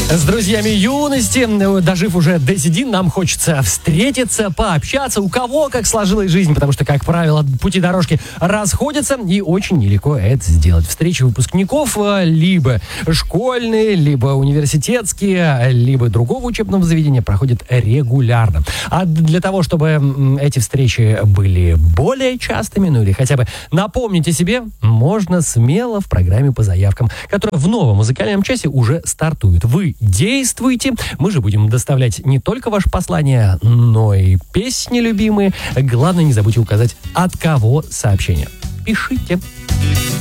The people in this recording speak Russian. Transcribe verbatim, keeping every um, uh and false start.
С друзьями юности, дожив уже до седин, нам хочется встретиться, пообщаться, у кого как сложилась жизнь, потому что, как правило, пути дорожки расходятся, и очень нелегко это сделать. Встречи выпускников либо школьные, либо университетские, либо другого учебного заведения проходят регулярно. А для того, чтобы эти встречи были более частыми, ну или хотя бы напомнить о себе, можно смело в программе по заявкам, которая в новом музыкальном часе уже стартует. Вы действуйте, мы же будем доставлять не только ваше послание, но и песни любимые. Главное, не забудьте указать, от кого сообщение. Пишите.